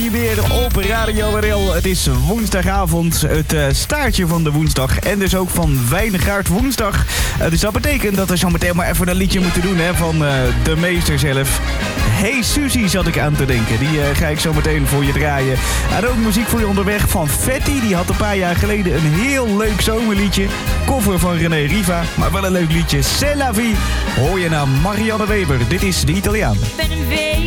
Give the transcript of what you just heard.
je weer op Radio NL. Het is woensdagavond, het staartje van de woensdag en dus ook van Wijngaard woensdag. Dus dat betekent dat we zo meteen maar even een liedje moeten doen van de meester zelf. Hey Suzy zat ik aan te denken, die ga ik zo meteen voor je draaien. En ook muziek voor je onderweg van Fetti, die had een paar jaar geleden een heel leuk zomerliedje. Cover van René Riva, maar wel een leuk liedje. C'est la vie, hoor je naar Marianne Weber. Dit is De Italiaan. Ben een